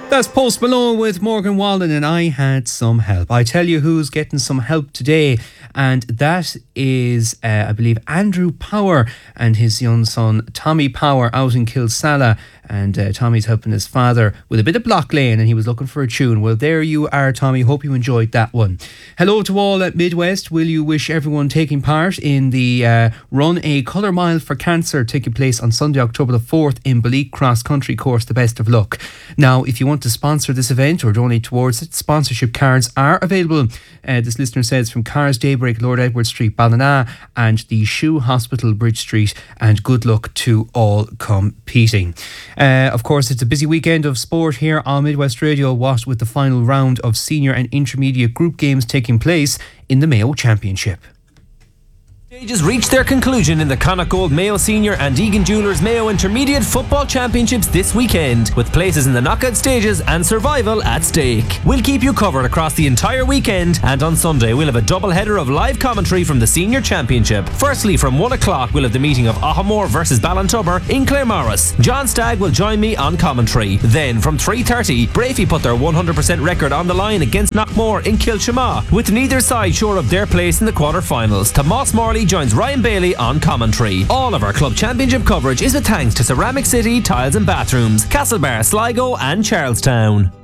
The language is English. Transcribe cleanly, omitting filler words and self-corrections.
That's Post Malone with Morgan Wallen, and I had some help. I tell you who's getting some help today, and that is, I believe, Andrew Power and his young son Tommy Power out in Kilsalla. And Tommy's helping his father with a bit of block lane, and he was looking for a tune. Well, there you are, Tommy. Hope you enjoyed that one. Hello to all at Midwest. Will you wish everyone taking part in the Run a Colour Mile for Cancer taking place on Sunday, October the 4th in Baleek Cross Country Course, the best of luck. Now, if you want to sponsor this event or donate towards it, sponsorship cards are available. This listener says from Cars Daybreak, Lord Edward Street, Ballina, and the Shoe Hospital, Bridge Street, and good luck to all competing. Of course, it's a busy weekend of sport here on Midwest Radio, what with the final round of senior and intermediate group games taking place in the Mayo Championship. Stages reached their conclusion in the Connacht Gold Mayo Senior and Egan Jewellers Mayo Intermediate Football Championships this weekend, with places in the knockout stages and survival at stake. We'll keep you covered across the entire weekend, and on Sunday we'll have a double header of live commentary from the Senior Championship. Firstly, from 1 o'clock we'll have the meeting of Ahamore versus Ballintubber in Claremorris. John Stagg will join me on commentary. Then from 3:30, Brafey put their 100% record on the line against Knockmore in Kilchama, with neither side sure of their place in the quarter-finals. Tomas Morley joins Ryan Bailey on commentary. All of our club championship coverage is with thanks to Ceramic City Tiles and Bathrooms, Castlebar, Sligo and Charlestown.